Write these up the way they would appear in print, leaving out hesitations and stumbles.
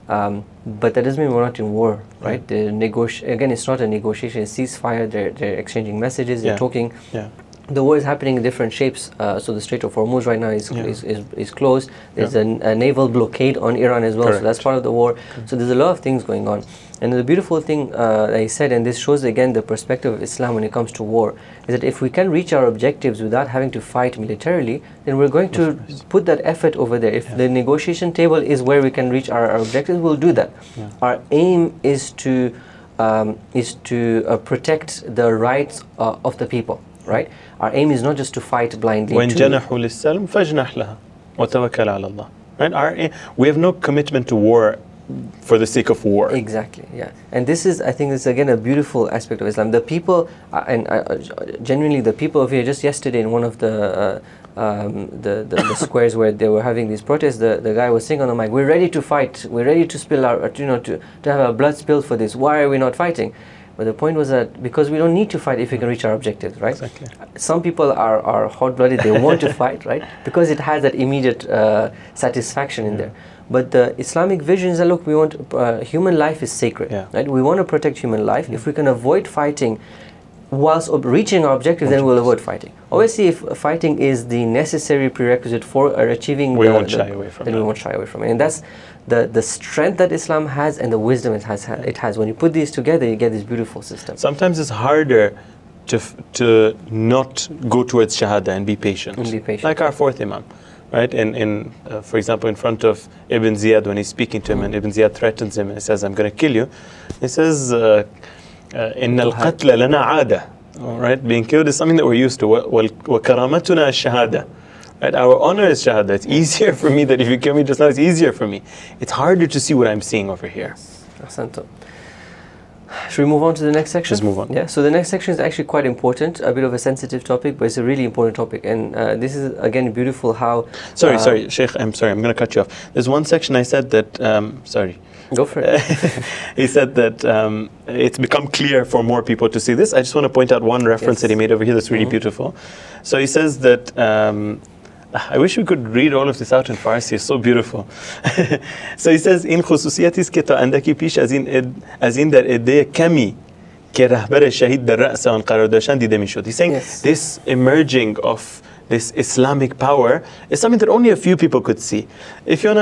But that doesn't mean we're not in war, right? Again, it's not a negotiation, it's ceasefire. They're exchanging messages, they're talking. The war is happening in different shapes. So the Strait of Hormuz right now is closed. There's a naval blockade on Iran as well. So that's part of the war. So there's a lot of things going on. And the beautiful thing that he said, and this shows again the perspective of Islam when it comes to war, is that if we can reach our objectives without having to fight militarily, then we're going to put that effort over there. If the negotiation table is where we can reach our objectives, we'll do that. Our aim is to protect the rights of the people, right? Our aim is not just to fight blindly. وَإِن جَنَحُوا لِلسَّلْمِ فَاجْنَحْ لَهَا وَتَوَكَّلْ عَلَى اللَّهِ. Right? We have no commitment to war for the sake of war. Exactly, yeah. And this is, I think, this is again a beautiful aspect of Islam. The people, genuinely the people of here, just yesterday in one of the squares where they were having these protests, the guy was saying on the mic, we're ready to fight, we're ready to spill our, to have our blood spilled for this. Why are we not fighting? But the point was that because we don't need to fight if we can reach our objectives, right? Exactly. Some people are hot-blooded, they want to fight, right? Because it has that immediate satisfaction in there. But the Islamic vision is that, look, we want, human life is sacred, right? We want to protect human life. If we can avoid fighting whilst reaching our objectives, then we'll avoid fighting. Obviously, if fighting is the necessary prerequisite for achieving we won't shy away from it. Then we won't shy away from it. And that's the strength that Islam has and the wisdom it has. When you put these together, you get this beautiful system. Sometimes it's harder to not go towards Shahada and be patient. Like our fourth Imam. Right, for example, in front of Ibn Ziyad, when he's speaking to him, and Ibn Ziyad threatens him and says, "I'm going to kill you." He says, "Inna al-qatla lana 'ada." Right, being killed is something that we're used to. وَكَرَامَتُنَا الشَّهَادَةِ. Right, our honor is shahada. It's easier for me that if you kill me just now, it's easier for me. It's harder to see what I'm seeing over here. Ahsantum. Should we move on to the next section? Just move on. Yeah, so the next section is actually quite important, a bit of a sensitive topic, but it's a really important topic. And this is, again, beautiful how... Sorry, Sheikh, I'm sorry, I'm going to cut you off. There's one section I said that, sorry. Go for it. He said that it's become clear for more people to see this. I just want to point out one reference that he made over here that's really beautiful. So he says that... I wish we could read all of this out in Farsi. It's so beautiful. So he says, "In khususiyatis ke ta andaki pish az in dar ede kami ke rahbar shahid dar ra's an qarar dashan dide mishod." He's saying this emerging of this Islamic power is something that only a few people could see. If you want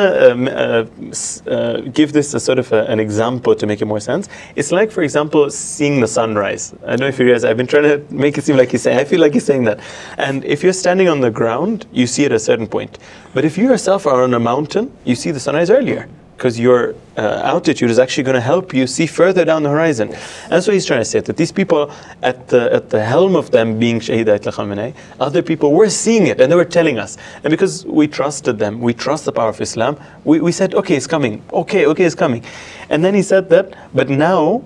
to give this a sort of an example to make it more sense, it's like, for example, seeing the sunrise. I don't know if you realize, I've been trying to make it seem like he's saying, I feel like he's saying that. And if you're standing on the ground, you see it at a certain point. But if you yourself are on a mountain, you see the sunrise earlier, because your altitude is actually going to help you see further down the horizon. And that's what he's trying to say, that these people at the helm of them being Shaheed Ayatollah Khamenei, other people were seeing it and they were telling us. And because we trusted them, we trust the power of Islam, we said, okay, it's coming. Okay, it's coming. And then he said that, but now,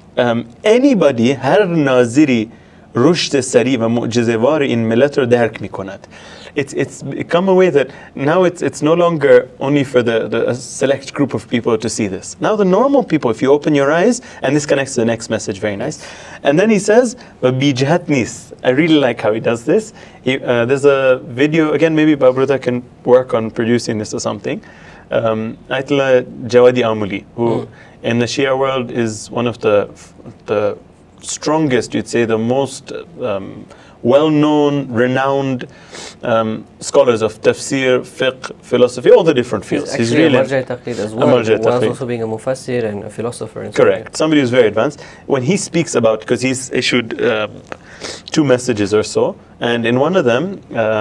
anybody, har naziri rushd sari wa mu'jizevari in millatr dark mikonad. It's become a way that now it's no longer only for the select group of people to see this. Now the normal people, if you open your eyes, and this connects to the next message, very nice. And then he says, "Bijihatnis." I really like how he does this. There's a video, again, maybe Babruta can work on producing this or something. Ayatollah Jawadi Amuli, who in the Shia world is one of the strongest, you'd say, the most well-known, renowned scholars of tafsir, fiqh, philosophy, all the different fields. He's really a marja' taqlid as well, while also being a mufassir and a philosopher. And correct. Somebody who's very advanced. When he speaks about, because he's issued 2 messages or so, and in one of them,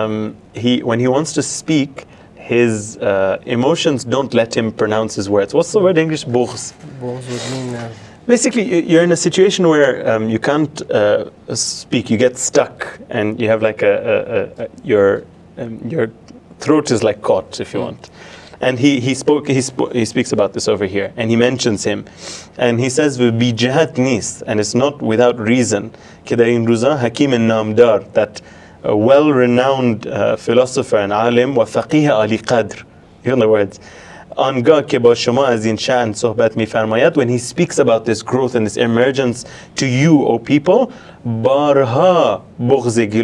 when he wants to speak, his emotions don't let him pronounce his words. What's the word in English? Bughz. Bughz would mean... Basically, you're in a situation where you can't speak. You get stuck, and you have like your throat is like caught, if you want. And he speaks about this over here, and he mentions him, and he says "Bijihat nis," and it's not without reason. Kedain Ruza Hakim and Namdar, that a well-renowned philosopher and alim wa faqih Ali Qadr. Hear the words. آنگاه که با شما از این شأن صحبت می‌فرماید, when he speaks about this growth and this emergence to you, O people, بارها بغض